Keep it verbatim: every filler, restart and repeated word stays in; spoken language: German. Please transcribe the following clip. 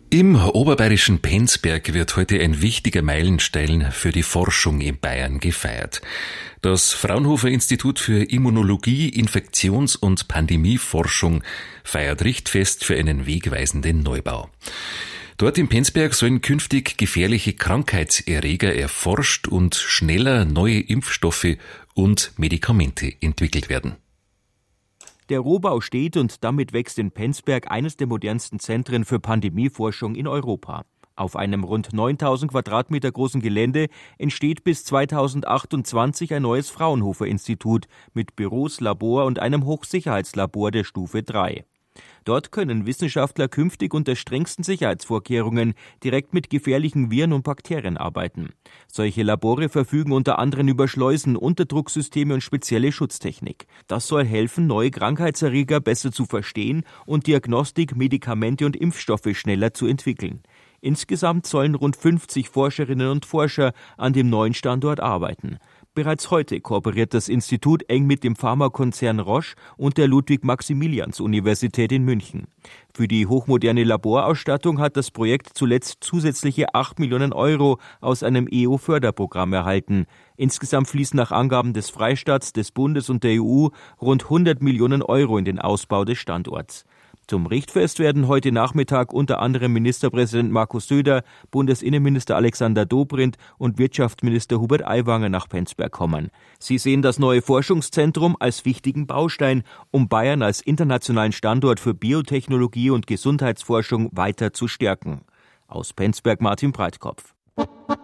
Im oberbayerischen Penzberg wird heute ein wichtiger Meilenstein für die Forschung in Bayern gefeiert. Das Fraunhofer Institut für Immunologie, Infektions- und Pandemieforschung feiert Richtfest für einen wegweisenden Neubau. Dort im Penzberg sollen künftig gefährliche Krankheitserreger erforscht und schneller neue Impfstoffe und Medikamente entwickelt werden. Der Rohbau steht und damit wächst in Penzberg eines der modernsten Zentren für Pandemieforschung in Europa. Auf einem rund neuntausend Quadratmeter großen Gelände entsteht bis zweitausendachtundzwanzig ein neues Fraunhofer-Institut mit Büros, Labor und einem Hochsicherheitslabor der Stufe drei. Dort können Wissenschaftler künftig unter strengsten Sicherheitsvorkehrungen direkt mit gefährlichen Viren und Bakterien arbeiten. Solche Labore verfügen unter anderem über Schleusen, Unterdrucksysteme und spezielle Schutztechnik. Das soll helfen, neue Krankheitserreger besser zu verstehen und Diagnostik, Medikamente und Impfstoffe schneller zu entwickeln. Insgesamt sollen rund fünfzig Forscherinnen und Forscher an dem neuen Standort arbeiten. Bereits heute kooperiert das Institut eng mit dem Pharmakonzern Roche und der Ludwig-Maximilians-Universität in München. Für die hochmoderne Laborausstattung hat das Projekt zuletzt zusätzliche acht Millionen Euro aus einem E U-Förderprogramm erhalten. Insgesamt fließen nach Angaben des Freistaats, des Bundes und der E U rund hundert Millionen Euro in den Ausbau des Standorts. Zum Richtfest werden heute Nachmittag unter anderem Ministerpräsident Markus Söder, Bundesinnenminister Alexander Dobrindt und Wirtschaftsminister Hubert Aiwanger nach Penzberg kommen. Sie sehen das neue Forschungszentrum als wichtigen Baustein, um Bayern als internationalen Standort für Biotechnologie und Gesundheitsforschung weiter zu stärken. Aus Penzberg Martin Breitkopf.